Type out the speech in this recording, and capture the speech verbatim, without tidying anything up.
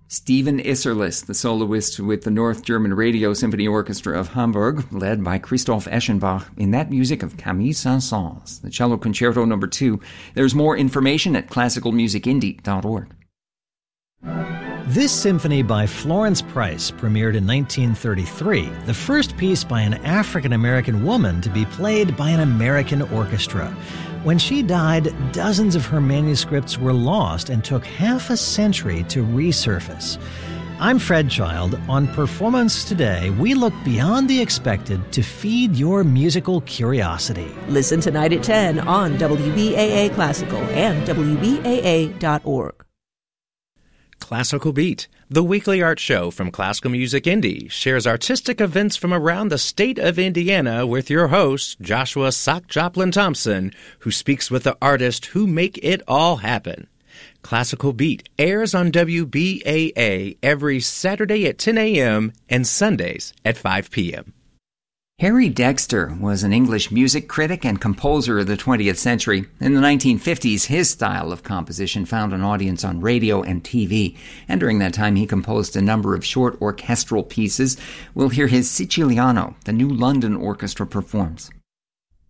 Stephen Isserlis, the soloist with the North German Radio Symphony Orchestra of Hamburg, led by Christoph Eschenbach, in that music of Camille Saint-Saëns, the Cello Concerto Number two. There's more information at classical music indie dot org. This symphony by Florence Price premiered in nineteen thirty-three, the first piece by an African-American woman to be played by an American orchestra. When she died, dozens of her manuscripts were lost and took half a century to resurface. I'm Fred Child. On Performance Today, we look beyond the expected to feed your musical curiosity. Listen tonight at ten on W B A A Classical and W B A A dot org. Classical Beat, the weekly art show from Classical Music Indie, shares artistic events from around the state of Indiana with your host, Joshua Sock Joplin Thompson, who speaks with the artists who make it all happen. Classical Beat airs on W B A A every Saturday at ten a.m. and Sundays at five p.m. Harry Dexter was an English music critic and composer of the twentieth century. In the nineteen fifties, his style of composition found an audience on radio and T V, and during that time he composed a number of short orchestral pieces. We'll hear his Siciliano, the New London Orchestra performs.